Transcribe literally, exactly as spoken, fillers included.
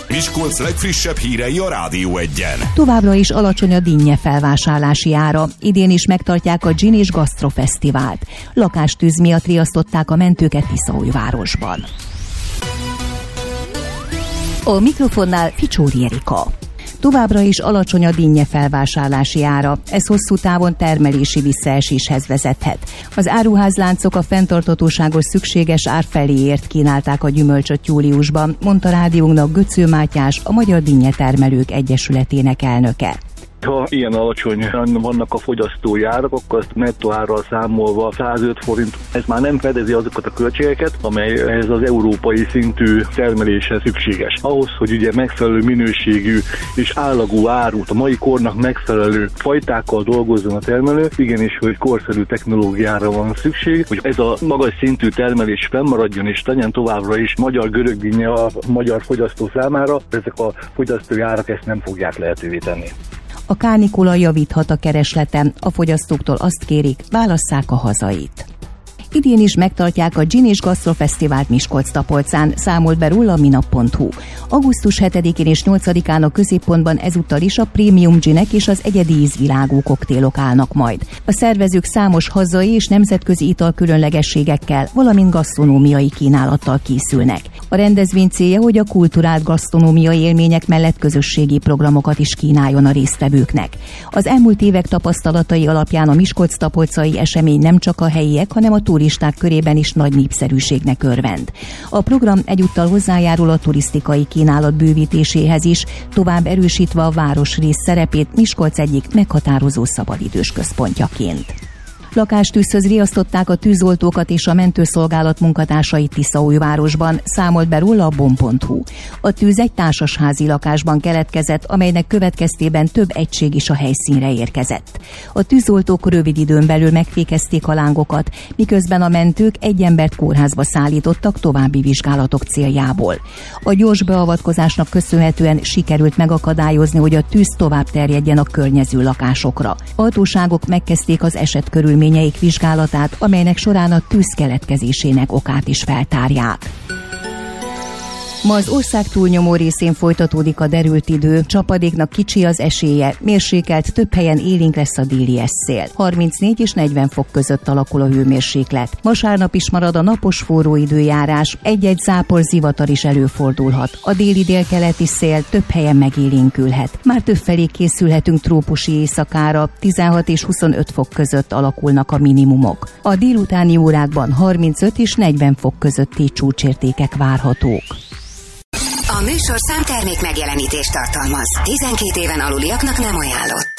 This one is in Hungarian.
Miskolc legfrissebb hírei a Rádió Egyen. Továbbra is alacsony a dinnye felvásárlási ára. Idén is megtartják a Gin és Gasztrofesztivált. Lakástűz miatt riasztották a mentőket Tiszaújvárosban. A mikrofonnál Ficsóri Erika. Továbbra is alacsony a dinnye felvásárlási ára, ez hosszú távon termelési visszaeséshez vezethet. Az áruházláncok a fenntarthatóságos szükséges ár feléért kínálták a gyümölcsöt júliusban, mondta rádiónknak Göcző Mátyás, a Magyar Dinnyetermelők Egyesületének elnöke. Ha ilyen alacsonyan vannak a fogyasztói árak, akkor azt nettó árral számolva százöt forint, ez már nem fedezi azokat a költségeket, amely ez az európai szintű termeléshez szükséges. Ahhoz, hogy ugye megfelelő minőségű és állagú árut, a mai kornak megfelelő fajtákkal dolgozzon a termelő, igenis, hogy korszerű technológiára van szükség, hogy ez a magas szintű termelés fennmaradjon és legyen továbbra is magyar görögdinnye a magyar fogyasztó számára, ezek a fogyasztói árak ezt nem fogják lehetővé tenni. A kánikula javíthat a keresleten, a fogyasztóktól azt kérik, válasszák a hazait. Idén is megtartják a Gin és Gasztrofesztivált Miskolc-Tapolcán, számolt be róla a minap pont hu. augusztus hetedikén és nyolcadikán a középpontban ezúttal is a prémium ginek és az egyedi ízvilágú koktélok állnak majd. A szervezők számos hazai és nemzetközi ital különlegességekkel, valamint gasztronómiai kínálattal készülnek. A rendezvény célja, hogy a kulturált gasztronómiai élmények mellett közösségi programokat is kínáljon a résztvevőknek. Az elmúlt évek tapasztalatai alapján a miskolc-tapolcai esemény nem csak a helyiek, hanem a turisták körében is nagy népszerűségnek örvend. A program egyúttal hozzájárul a turisztikai kínálat bővítéséhez is, tovább erősítve a városrész szerepét Miskolc egyik meghatározó szabadidős központjaként. Lakástűzhöz riasztották a tűzoltókat és a mentőszolgálat munkatársait Tiszaújvárosban, számolt be róla a bom pont hu. A tűz egy társasházi lakásban keletkezett, amelynek következtében több egység is a helyszínre érkezett. A tűzoltók rövid időn belül megfékezték a lángokat, miközben a mentők egy embert kórházba szállítottak további vizsgálatok céljából. A gyors beavatkozásnak köszönhetően sikerült megakadályozni, hogy a tűz tovább terjedjen a környező lakásokra. A hatóságok megkezdték az eset körülményeit vizsgálatát, amelynek során a tűz keletkezésének okát is feltárják. Ma az ország túlnyomó részén folytatódik a derült idő, csapadéknak kicsi az esélye, mérsékelt, több helyen élénk lesz a déli esszél. harmincnégy és negyven fok között alakul a hőmérséklet. Vasárnap is marad a napos forró időjárás, egy-egy zápor zivatar is előfordulhat. A déli délkeleti szél több helyen megélénkülhet. Már többfelé készülhetünk trópusi éjszakára, tizenhat és huszonöt fok között alakulnak a minimumok. A délutáni órákban harmincöt és negyven fok közötti csúcsértékek várhatók. A műsor számtermék megjelenítést tartalmaz. tizenkét éven aluliaknak nem ajánlott.